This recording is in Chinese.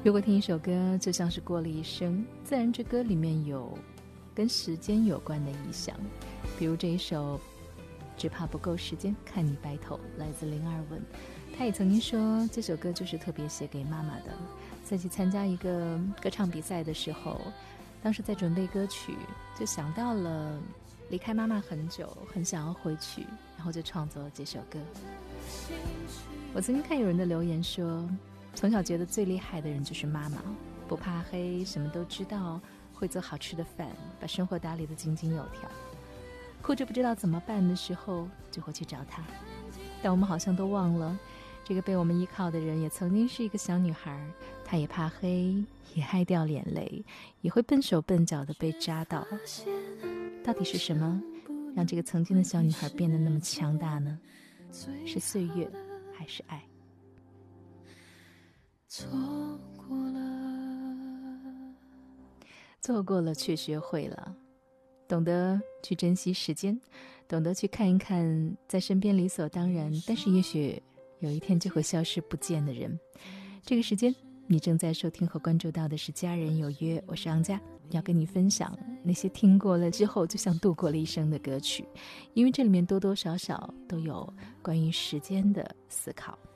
如果听一首歌就像是过了一生，自然这歌里面有跟时间有关的意象，比如这一首只怕不够时间看你白头，来自林二文。他也曾经说这首歌就是特别写给妈妈的，在去参加一个歌唱比赛的时候，当时在准备歌曲，就想到了离开妈妈很久，很想要回去，然后就创作了这首歌。我曾经看有人的留言说，从小觉得最厉害的人就是妈妈，不怕黑，什么都知道，会做好吃的饭，把生活打理得井井有条。哭着不知道怎么办的时候，就会去找她。但我们好像都忘了，这个被我们依靠的人也曾经是一个小女孩，她也怕黑，也爱掉眼泪，也会笨手笨脚地被扎到。到底是什么让这个曾经的小女孩变得那么强大呢？是岁月还是爱？错过了却学会了，懂得去珍惜时间，懂得去看一看在身边理所当然，但是也许有一天就会消失不见的人。这个时间你正在收听和关注到的是家人有约，我是昂佳，要跟你分享那些听过了之后就像度过了一生的歌曲，因为这里面多多少少都有关于时间的思考。